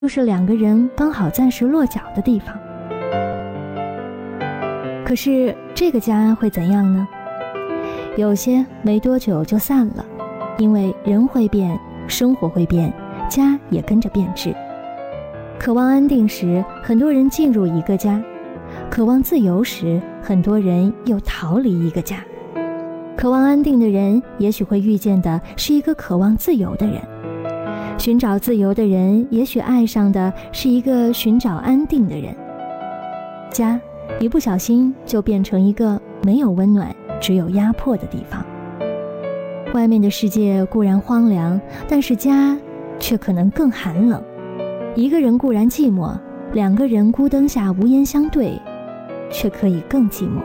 就是两个人刚好暂时落脚的地方。可是这个家会怎样呢？有些没多久就散了，因为人会变，生活会变，家也跟着变质。渴望安定时，很多人进入一个家；渴望自由时，很多人又逃离一个家。渴望安定的人，也许会遇见的是一个渴望自由的人；寻找自由的人，也许爱上的是一个寻找安定的人。家一不小心就变成一个没有温暖，只有压迫的地方。外面的世界固然荒凉，但是家却可能更寒冷。一个人固然寂寞，两个人孤灯下无言相对，却可以更寂寞。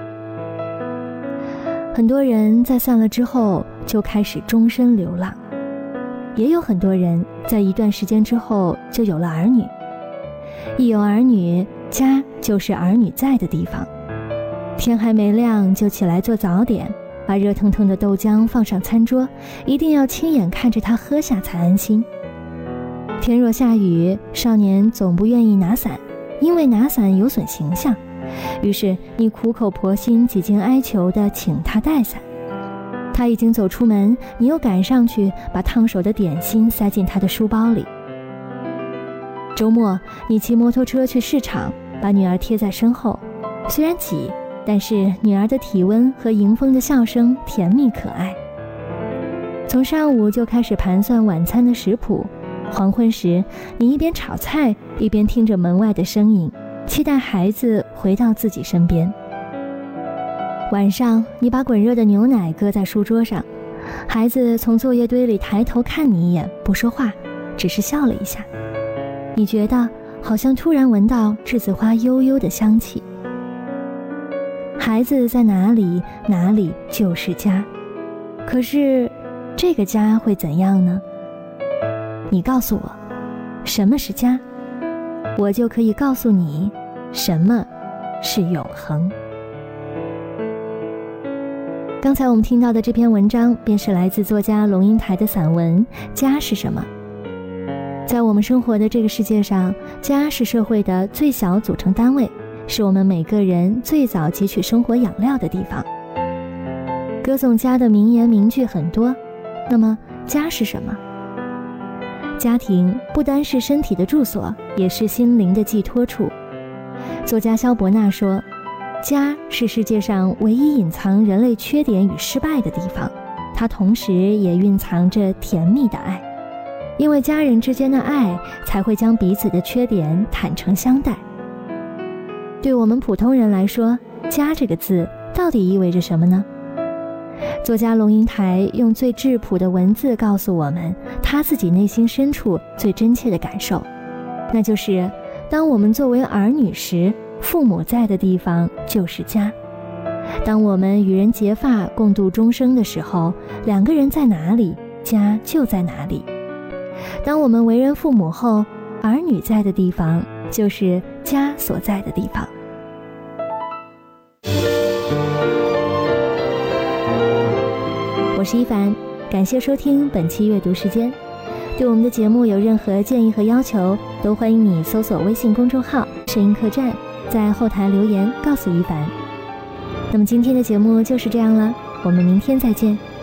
很多人在散了之后就开始终身流浪，也有很多人在一段时间之后就有了儿女。一有儿女，家就是儿女在的地方。天还没亮就起来做早点，把热腾腾的豆浆放上餐桌，一定要亲眼看着它喝下才安心。天若下雨，少年总不愿意拿伞，因为拿伞有损形象，于是你苦口婆心几经哀求地请他带伞。他已经走出门，你又赶上去把烫手的点心塞进他的书包里。周末你骑摩托车去市场，把女儿贴在身后，虽然挤，但是女儿的体温和迎风的笑声甜蜜可爱。从上午就开始盘算晚餐的食谱，黄昏时你一边炒菜一边听着门外的声音，期待孩子回到自己身边。晚上你把滚热的牛奶搁在书桌上，孩子从作业堆里抬头看你一眼，不说话，只是笑了一下。你觉得好像突然闻到栀子花悠悠的香气。孩子在哪里，哪里就是家。可是这个家会怎样呢？你告诉我什么是家，我就可以告诉你什么是永恒。刚才我们听到的这篇文章便是来自作家龙应台的散文《家是什么》。在我们生活的这个世界上，家是社会的最小组成单位，是我们每个人最早汲取生活养料的地方。歌颂家的名言名句很多，那么家是什么？家庭不单是身体的住所，也是心灵的寄托处。作家萧伯纳说，家是世界上唯一隐藏人类缺点与失败的地方，它同时也蕴藏着甜蜜的爱。因为家人之间的爱，才会将彼此的缺点坦诚相待。对我们普通人来说，家这个字到底意味着什么呢？作家龙应台用最质朴的文字告诉我们他自己内心深处最真切的感受，那就是当我们作为儿女时，父母在的地方就是家；当我们与人结发共度终生的时候，两个人在哪里，家就在哪里。当我们为人父母后，儿女在的地方就是家所在的地方。我是一凡，感谢收听本期阅读时间。对我们的节目有任何建议和要求，都欢迎你搜索微信公众号声音客栈，在后台留言告诉一凡。那么今天的节目就是这样了，我们明天再见。